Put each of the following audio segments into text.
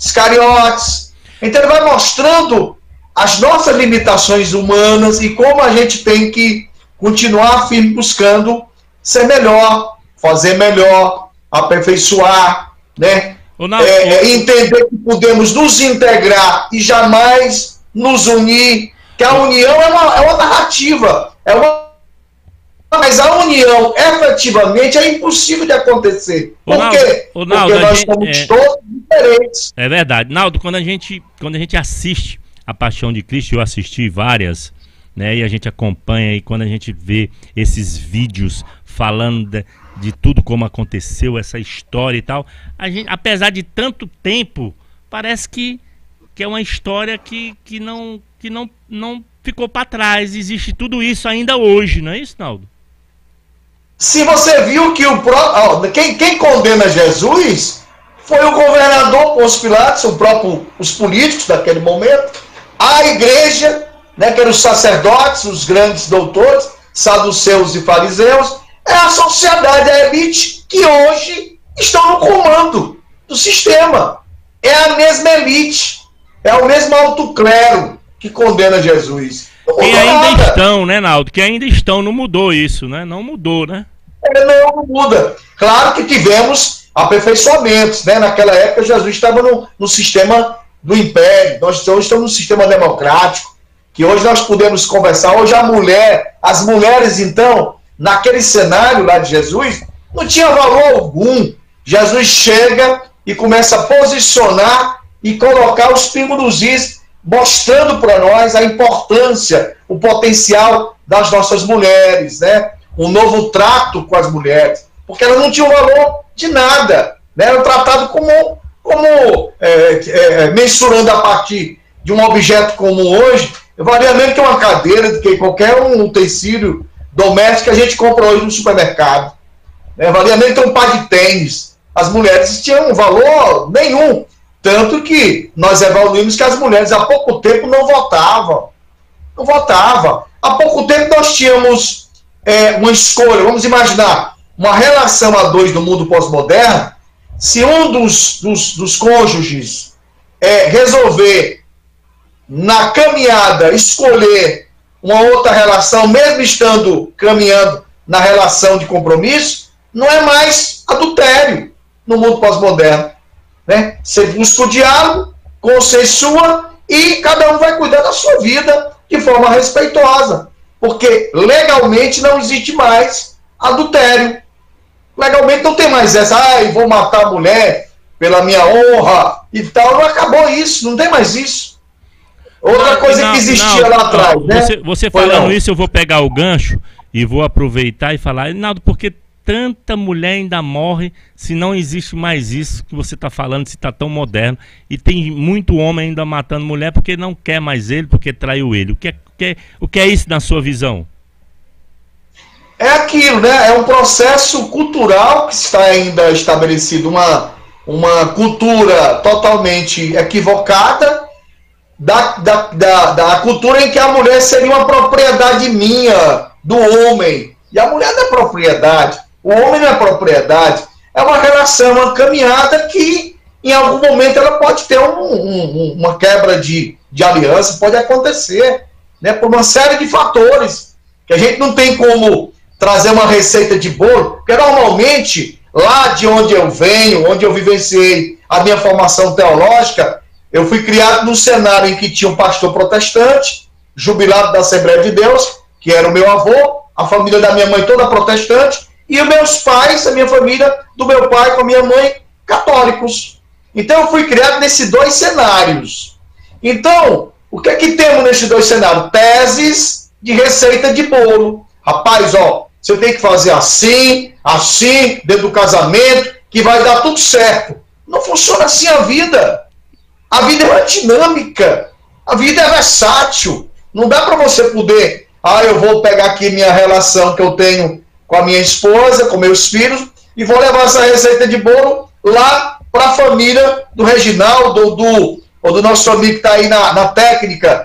Iscariotes. Então ele vai mostrando as nossas limitações humanas e como a gente tem que continuar firme buscando ser melhor, fazer melhor, aperfeiçoar, né? Entender que podemos nos integrar e jamais nos unir, que a união é uma narrativa, mas a união efetivamente é impossível de acontecer. Por quê? Porque nós somos todos diferentes. É verdade. Naldo, quando a gente assiste a Paixão de Cristo, eu assisti várias, né? E a gente acompanha, e quando a gente vê esses vídeos falando de tudo como aconteceu, essa história e tal, a gente, apesar de tanto tempo, parece que é uma história que não ficou para trás. Existe tudo isso ainda hoje, não é isso, Naldo? Se você viu que quem condena Jesus foi o governador Pôncio Pilatos, os políticos daquele momento, a igreja, né, que eram os sacerdotes, os grandes doutores, saduceus e fariseus, é a sociedade, a elite, que hoje estão no comando do sistema. É a mesma elite, é o mesmo alto clero que condena Jesus. Que ainda estão, né, Naldo? Que ainda estão, não mudou isso, né? Não mudou, né? Não muda. Claro que tivemos aperfeiçoamentos, né? Naquela época Jesus estava no sistema do império, nós hoje estamos no sistema democrático, que hoje nós podemos conversar. Hoje as mulheres, então, naquele cenário lá de Jesus, não tinha valor algum. Jesus chega e começa a posicionar e colocar os pingos nos is, mostrando para nós a importância, o potencial das nossas mulheres, né? Um novo trato com as mulheres, porque elas não tinham valor de nada, né? Eram tratadas como mensurando a partir de um objeto comum hoje, valia menos que uma cadeira, do que qualquer um utensílio doméstico que a gente compra hoje no supermercado, né? Valia menos que um par de tênis. As mulheres tinham um valor nenhum, tanto que nós evoluímos que as mulheres há pouco tempo não votavam. Há pouco tempo nós tínhamos uma escolha, vamos imaginar, uma relação a dois no mundo pós-moderno. Se um dos cônjuges resolver, na caminhada, escolher uma outra relação, mesmo estando caminhando na relação de compromisso, não é mais adultério no mundo pós-moderno, né? Você busca o diálogo, consensua e cada um vai cuidar da sua vida de forma respeitosa, porque legalmente não existe mais adultério. Legalmente não tem mais essa, eu vou matar a mulher pela minha honra e tal. Não acabou isso, não tem mais isso. Outra coisa que existia lá atrás, né? Você falando isso, eu vou pegar o gancho e vou aproveitar e falar, Naldo, porque tanta mulher ainda morre se não existe mais isso que você está falando, se está tão moderno, e tem muito homem ainda matando mulher porque não quer mais ele, porque traiu ele. O que é isso na sua visão? É aquilo, né? É um processo cultural que está ainda estabelecido, uma cultura totalmente equivocada da cultura em que a mulher seria uma propriedade minha, do homem. E a mulher não é propriedade, o homem não é propriedade. É uma relação, uma caminhada que em algum momento ela pode ter uma quebra de aliança, pode acontecer, né? Por uma série de fatores que a gente não tem como trazer uma receita de bolo, porque normalmente, lá de onde eu venho, onde eu vivenciei a minha formação teológica, eu fui criado num cenário em que tinha um pastor protestante, jubilado da Assembleia de Deus, que era o meu avô, a família da minha mãe toda protestante, e os meus pais, a minha família, do meu pai com a minha mãe, católicos. Então eu fui criado nesses dois cenários. Então, o que é que temos nesses dois cenários? Teses de receita de bolo. Rapaz, ó, você tem que fazer assim, dentro do casamento, que vai dar tudo certo. Não funciona assim a vida. A vida é uma dinâmica. A vida é versátil. Não dá para você poder, eu vou pegar aqui minha relação que eu tenho com a minha esposa, com meus filhos, e vou levar essa receita de bolo lá para a família do Reginaldo, ou do nosso amigo que está aí na técnica,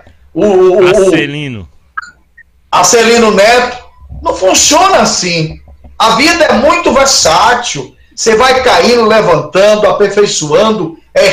Acelino Neto. Não funciona assim. A vida é muito versátil. Você vai caindo, levantando, aperfeiçoando,